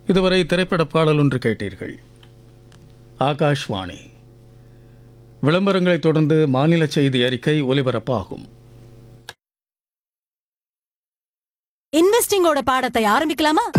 இதுவரை திரைப்பட பாடல் ஒன்று கேட்டீர்கள். ஆகாஷ்வாணி. விளம்பரங்களைத் தொடர்ந்து மாநில செய்தி அறிக்கை ஒலிபரப்பாகும். இன்வெஸ்டிங்கோட பாடத்தை ஆரம்பிக்கலாமா?